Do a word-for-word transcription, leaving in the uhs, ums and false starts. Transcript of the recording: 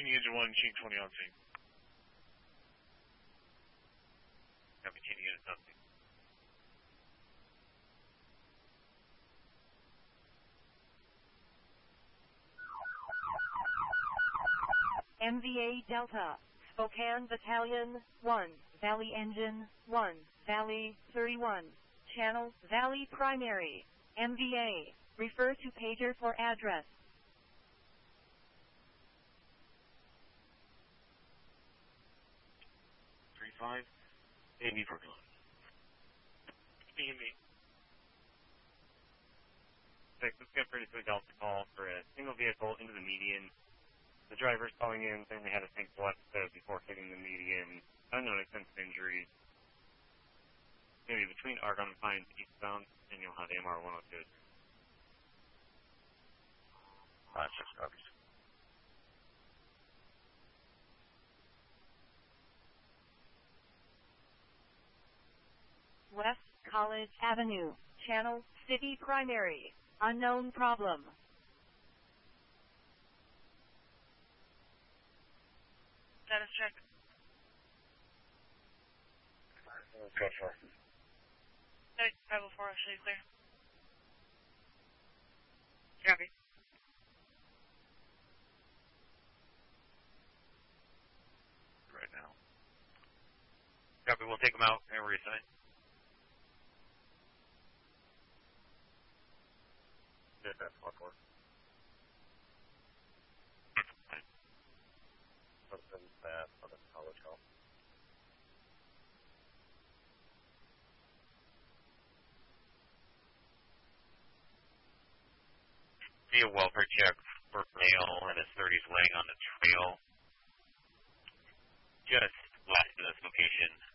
Continue Engine one, Ching twenty on scene. Copy, Ching Units on scene. M V A Delta, Spokane Battalion, one, Valley Engine, one, Valley, thirty-one, Channel, Valley Primary, M V A, refer to pager for address. three five, A B for Glenn. B and B. Six, let's get ready to the Delta call for a single vehicle into the median. The driver's calling in saying they had a tank left uh, before hitting the median. Unknown extensive injuries. Maybe between Argonne and Pines eastbound, and you'll have M R one oh two. Five, six copies. West College Avenue, Channel, City Primary, unknown problem. Status check. Go for it. Hey, five oh four, actually clear. Copy. Right now. Copy, we'll take them out and reassign. Did that fuck work? Something bad on the college call. See a welfare check for male and his thirties laying on the trail. Just last to this location.